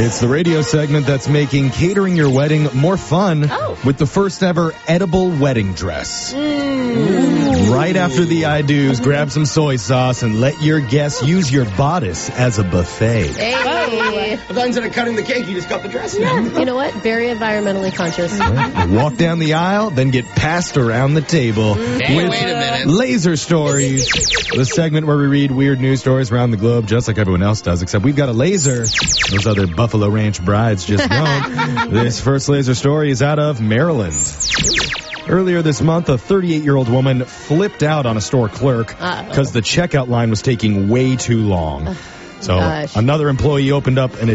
It's the radio segment that's making catering your wedding more fun with the first ever edible wedding dress. Right after the I do's, grab some soy sauce and let your guests use your bodice as a buffet. Hey. I thought instead of cutting the cake, you just cut the dress. Yeah, you know what? Very environmentally conscious. Walk down the aisle, then get passed around the table Hey, with wait a minute. Laser Stories, the segment where we read weird news stories around the globe just like everyone else does, except we've got a laser. Those other Buffalo Ranch brides just don't. This first laser story is out of Maryland. Earlier this month, a 38-year-old woman flipped out on a store clerk because the checkout line was taking way too long. So gosh. another employee opened up an